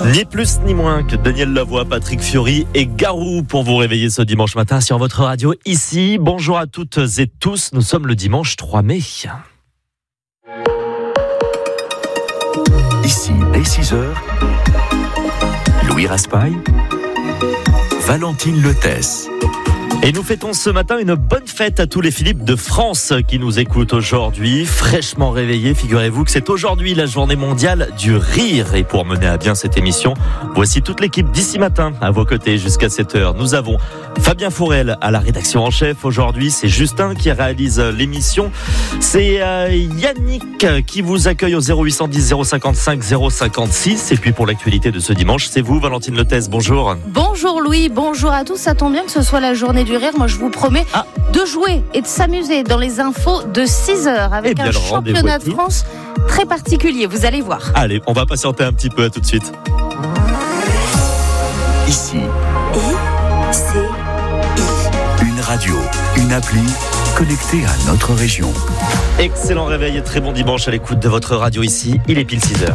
Ni plus ni moins que Daniel Lavoie, Patrick Fiori et Garou pour vous réveiller ce dimanche matin sur votre radio ici. Bonjour à toutes et tous, nous sommes le dimanche 3 mai. Ici, dès 6h, Louis Raspail, Valentine Lethès. Et nous fêtons ce matin une bonne fête à tous les Philippe de France qui nous écoutent aujourd'hui. Fraîchement réveillés, figurez-vous que c'est aujourd'hui la journée mondiale du rire. Et pour mener à bien cette émission, voici toute l'équipe d'ici matin à vos côtés jusqu'à 7h. Nous avons Fabien Fourel à la rédaction en chef. Aujourd'hui, c'est Justin qui réalise l'émission. C'est Yannick qui vous accueille au 0810 055 056. Et puis pour l'actualité de ce dimanche, c'est vous, Valentine Lethès. Bonjour. Bonjour Louis, bonjour à tous. Ça tombe bien que ce soit la journée du rire. Moi, je vous promets de jouer et de s'amuser dans les infos de 6h avec un championnat de France très particulier. Vous allez voir. Allez, on va patienter un petit peu. À tout de suite. Ici, une radio, une appli connectée à notre région. Excellent réveil et très bon dimanche à l'écoute de votre radio ici. Il est pile 6h.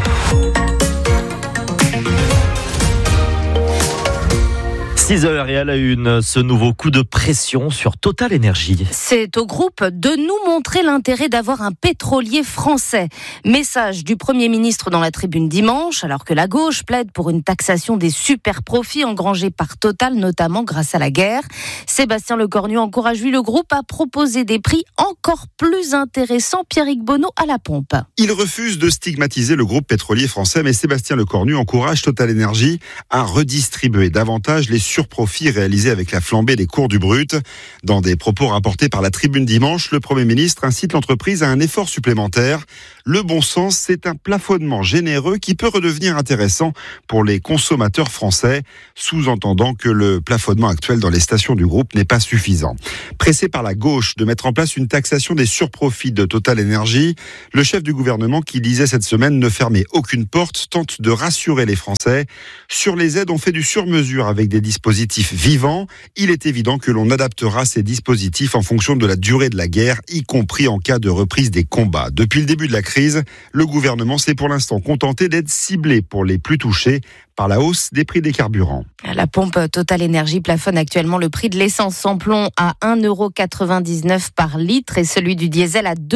6h et à la une, ce nouveau coup de pression sur Total Énergie. C'est au groupe de nous montrer l'intérêt d'avoir un pétrolier français. Message du Premier ministre dans la tribune dimanche, alors que la gauche plaide pour une taxation des super profits engrangés par Total, notamment grâce à la guerre. Sébastien Lecornu encourage lui le groupe à proposer des prix encore plus intéressants. Pierrick Bonneau à la pompe. Il refuse de stigmatiser le groupe pétrolier français, mais Sébastien Lecornu encourage Total Énergie à redistribuer davantage les surprofits réalisés avec la flambée des cours du brut. Dans des propos rapportés par la tribune dimanche, le Premier ministre incite l'entreprise à un effort supplémentaire. Le bon sens, c'est un plafonnement généreux qui peut redevenir intéressant pour les consommateurs français, sous-entendant que le plafonnement actuel dans les stations du groupe n'est pas suffisant. Pressé par la gauche de mettre en place une taxation des surprofits de Total Énergie, le chef du gouvernement qui disait cette semaine ne fermer aucune porte tente de rassurer les Français. Sur les aides, on fait du sur-mesure avec des dispositifs vivants. Il est évident que l'on adaptera ces dispositifs en fonction de la durée de la guerre, y compris en cas de reprise des combats. Depuis le début de la crise, le gouvernement s'est pour l'instant contenté d'aides ciblées pour les plus touchés par la hausse des prix des carburants. La pompe Total Énergie plafonne actuellement le prix de l'essence sans plomb à 1,99 € par litre et celui du diesel à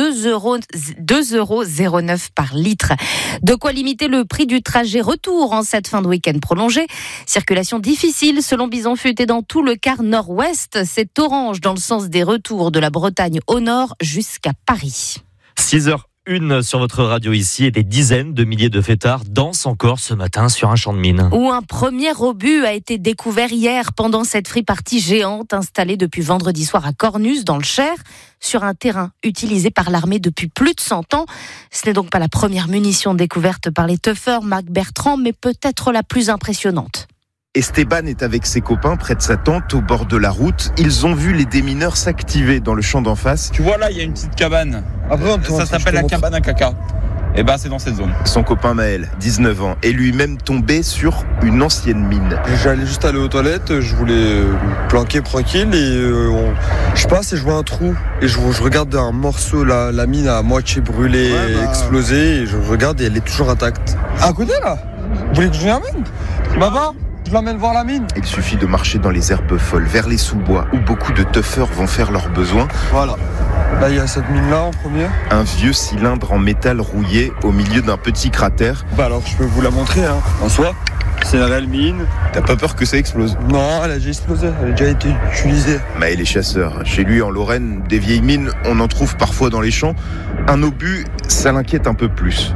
2,09 € par litre. De quoi limiter le prix du trajet retour en cette fin de week-end prolongée. Circulation difficile selon Bison Futé dans tout le quart nord-ouest. C'est orange dans le sens des retours de la Bretagne au nord jusqu'à Paris. 6h. Une sur votre radio ici et des dizaines de milliers de fêtards dansent encore ce matin sur un champ de mine. Où un premier obus a été découvert hier pendant cette free-party géante installée depuis vendredi soir à Cornus dans le Cher, sur un terrain utilisé par l'armée depuis plus de 100 ans. Ce n'est donc pas la première munition découverte par les tuffeurs Marc Bertrand, mais peut-être la plus impressionnante. Esteban est avec ses copains près de sa tente au bord de la route. Ils ont vu les démineurs s'activer dans le champ d'en face. Tu vois là, il y a une petite cabane. Ça s'appelle la cabane à caca. Et c'est dans cette zone. Son copain Maël, 19 ans, est lui-même tombé sur une ancienne mine. J'allais juste aller aux toilettes, je voulais me planquer tranquille et je passe et je vois un trou. Et je regarde un morceau, la mine a moitié brûlée, explosée, et je regarde et elle est toujours intacte. À côté là ? Vous voulez que je vienne ? Baba ? Je l'emmène voir la mine. Il suffit de marcher dans les herbes folles, vers les sous-bois, où beaucoup de tuffeurs vont faire leurs besoins. Voilà. Là, il y a cette mine-là en premier. Un vieux cylindre en métal rouillé au milieu d'un petit cratère. Alors, je peux vous la montrer, en soi. C'est une réelle mine. T'as pas peur que ça explose ? Non, elle a déjà explosé. Elle a déjà été utilisée. Maël est chasseur. Chez lui, en Lorraine, des vieilles mines, on en trouve parfois dans les champs. Un obus, ça l'inquiète un peu plus.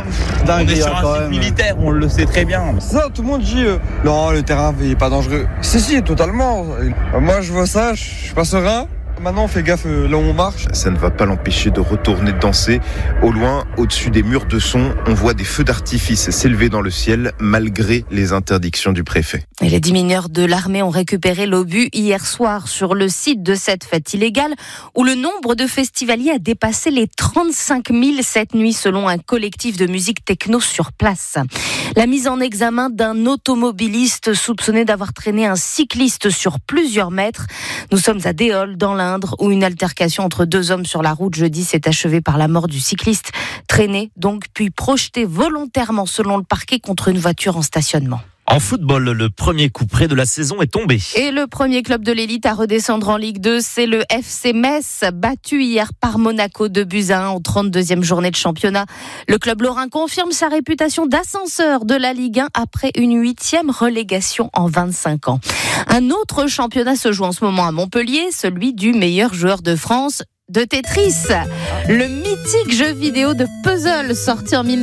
On est sur un site militaire, on le sait très bien. Ça, tout le monde dit non, le terrain n'est pas dangereux. Si, totalement. Moi, je vois ça, je suis pas serein. Maintenant, on fait gaffe là où on marche. Ça ne va pas l'empêcher de retourner danser. Au loin, au-dessus des murs de son, on voit des feux d'artifice s'élever dans le ciel, malgré les interdictions du préfet. Et les démineurs de l'armée ont récupéré l'obus hier soir sur le site de cette fête illégale, où le nombre de festivaliers a dépassé les 35 000 cette nuit, selon un collectif de musique techno sur place. La mise en examen d'un automobiliste soupçonné d'avoir traîné un cycliste sur plusieurs mètres. Nous sommes à Déol, dans l'Ain. Indre, où une altercation entre 2 hommes sur la route jeudi s'est achevée par la mort du cycliste, traîné donc puis projeté volontairement selon le parquet contre une voiture en stationnement. En football, le premier coup près de la saison est tombé. Et le premier club de l'élite à redescendre en Ligue 2, c'est le FC Metz, battu hier par Monaco 2-1 en 32e journée de championnat. Le club lorrain confirme sa réputation d'ascenseur de la Ligue 1 après une 8e relégation en 25 ans. Un autre championnat se joue en ce moment à Montpellier, celui du meilleur joueur de France de Tetris, le mythique jeu vidéo de puzzle sorti en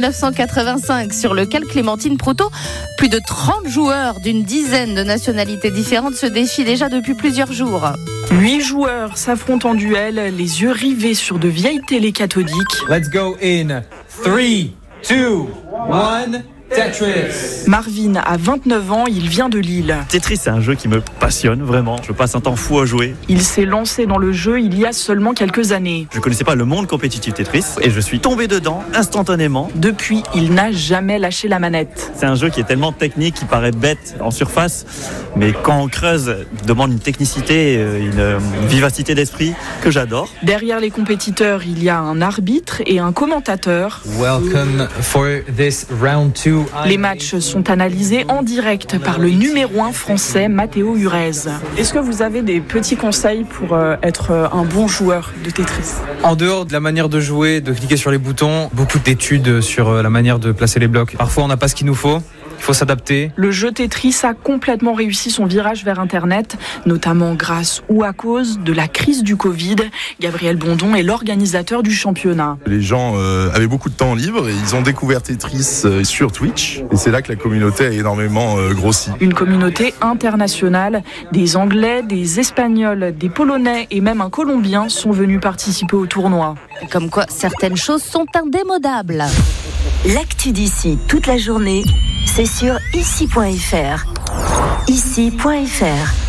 1985 sur lequel Clémentine Proutot, plus de 30 joueurs d'une dizaine de nationalités différentes se défient déjà depuis plusieurs jours. 8 joueurs s'affrontent en duel, les yeux rivés sur de vieilles télés cathodiques. Let's go in 3, 2, 1... Tetris. Marvin a 29 ans, il vient de Lille. Tetris, c'est un jeu qui me passionne vraiment. Je passe un temps fou à jouer. Il s'est lancé dans le jeu il y a seulement quelques années. Je ne connaissais pas le monde compétitif Tetris et je suis tombé dedans instantanément. Depuis, il n'a jamais lâché la manette. C'est un jeu qui est tellement technique, qui paraît bête en surface, mais quand on creuse, il demande une technicité, une vivacité d'esprit que j'adore. Derrière les compétiteurs, il y a un arbitre et un commentateur. Welcome for this round 2. Les matchs sont analysés en direct par le numéro 1 français, Matteo Urez. Est-ce que vous avez des petits conseils pour être un bon joueur de Tetris ? En dehors de la manière de jouer, de cliquer sur les boutons, beaucoup d'études sur la manière de placer les blocs. Parfois, on n'a pas ce qu'il nous faut. Il faut s'adapter. Le jeu Tetris a complètement réussi son virage vers Internet, notamment grâce ou à cause de la crise du Covid. Gabriel Bondon est l'organisateur du championnat. Les gens avaient beaucoup de temps libre et ils ont découvert Tetris sur Twitch. Et c'est là que la communauté a énormément grossi. Une communauté internationale. Des Anglais, des Espagnols, des Polonais et même un Colombien sont venus participer au tournoi. Comme quoi, certaines choses sont indémodables. L'actu d'ici toute la journée, c'est sur ici.fr. Ici.fr.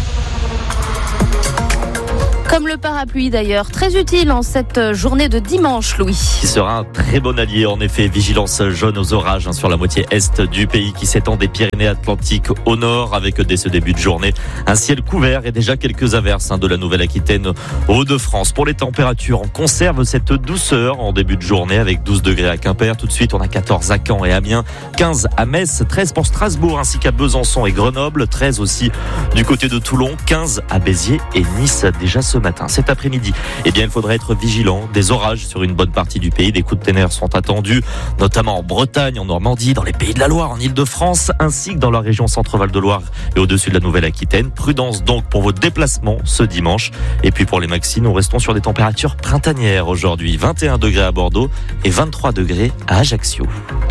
Comme le parapluie d'ailleurs, très utile en cette journée de dimanche, Louis. Qui sera un très bon allié, en effet. Vigilance jaune aux orages sur la moitié est du pays qui s'étend des Pyrénées-Atlantiques au nord, avec dès ce début de journée un ciel couvert et déjà quelques averses de la Nouvelle-Aquitaine aux Hauts-de-France. Pour les températures, on conserve cette douceur en début de journée avec 12 degrés à Quimper. Tout de suite, on a 14 à Caen et Amiens, 15 à Metz, 13 pour Strasbourg ainsi qu'à Besançon et Grenoble, 13 aussi du côté de Toulon, 15 à Béziers et Nice déjà ce matin. Cet après-midi, il faudra être vigilant. Des orages sur une bonne partie du pays. Des coups de tonnerre sont attendus, notamment en Bretagne, en Normandie, dans les Pays de la Loire, en Île-de-France, ainsi que dans la région Centre-Val de Loire et au-dessus de la Nouvelle-Aquitaine. Prudence donc pour vos déplacements ce dimanche. Et puis pour les maxis, nous restons sur des températures printanières aujourd'hui. 21 degrés à Bordeaux et 23 degrés à Ajaccio.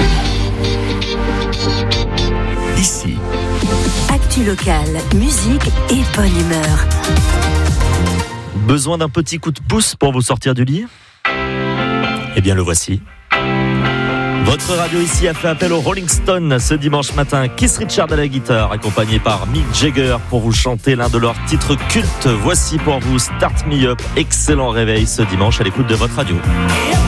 Ici. Actu locale, musique et bonne humeur. Besoin d'un petit coup de pouce pour vous sortir du lit ? Eh bien, le voici. Votre radio ici a fait appel aux Rolling Stones ce dimanche matin. Keith Richards à la guitare, accompagné par Mick Jagger pour vous chanter l'un de leurs titres cultes. Voici pour vous Start Me Up. Excellent réveil ce dimanche à l'écoute de votre radio.